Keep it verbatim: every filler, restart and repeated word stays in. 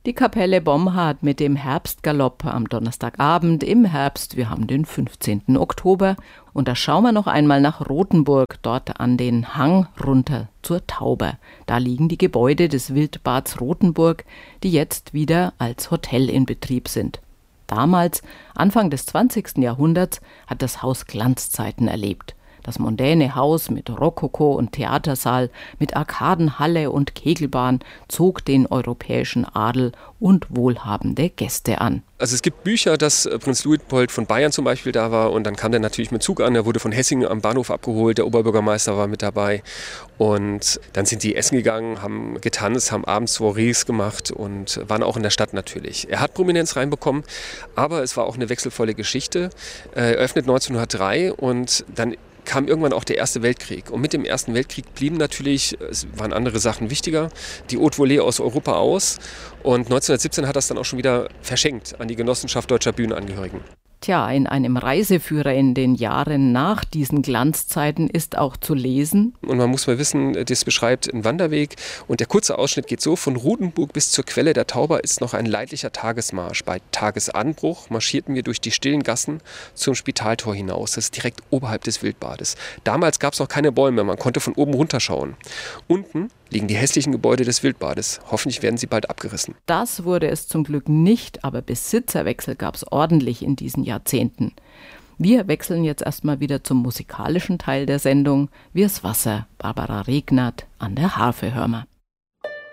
Die Kapelle Bomhard mit dem Herbstgalopp am Donnerstagabend im Herbst. Wir haben den fünfzehnten Oktober. Und da schauen wir noch einmal nach Rothenburg, dort an den Hang runter zur Tauber. Da liegen die Gebäude des Wildbads Rothenburg, die jetzt wieder als Hotel in Betrieb sind. Damals, Anfang des zwanzigsten Jahrhunderts, hat das Haus Glanzzeiten erlebt. Das mondäne Haus mit Rokoko und Theatersaal, mit Arkadenhalle und Kegelbahn zog den europäischen Adel und wohlhabende Gäste an. Also es gibt Bücher, dass Prinz Luitpold von Bayern zum Beispiel da war und dann kam der natürlich mit Zug an, er wurde von Hessingen am Bahnhof abgeholt, der Oberbürgermeister war mit dabei und dann sind die essen gegangen, haben getanzt, haben abends Soirees gemacht und waren auch in der Stadt natürlich. Er hat Prominenz reinbekommen, aber es war auch eine wechselvolle Geschichte. Er eröffnet neunzehnhundertdrei und dann kam irgendwann auch der Erste Weltkrieg. Und mit dem Ersten Weltkrieg blieben natürlich, es waren andere Sachen wichtiger, die Haute Volée aus Europa aus. Und neunzehnhundertsiebzehn hat das dann auch schon wieder verschenkt an die Genossenschaft Deutscher Bühnenangehörigen. Tja, in einem Reiseführer in den Jahren nach diesen Glanzzeiten ist auch zu lesen. Und man muss mal wissen, das beschreibt einen Wanderweg. Und der kurze Ausschnitt geht so: Von Rothenburg bis zur Quelle der Tauber ist noch ein leidlicher Tagesmarsch. Bei Tagesanbruch marschierten wir durch die stillen Gassen zum Spitaltor hinaus. Das ist direkt oberhalb des Wildbades. Damals gab es noch keine Bäume, man konnte von oben runterschauen. Unten liegen die hässlichen Gebäude des Wildbades. Hoffentlich werden sie bald abgerissen. Das wurde es zum Glück nicht, aber Besitzerwechsel gab es ordentlich in diesen Jahrzehnten. Wir wechseln jetzt erstmal wieder zum musikalischen Teil der Sendung. Wir's Wasser, Barbara Regnert an der Harfe hören wir.